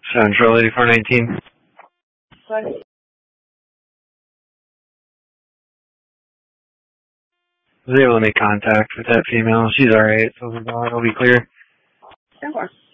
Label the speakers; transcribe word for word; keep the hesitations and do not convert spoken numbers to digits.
Speaker 1: Central eighty-four nineteen.
Speaker 2: Sorry.
Speaker 1: I was able to make contact with that female. She's alright, so it'll be clear.
Speaker 2: Of course.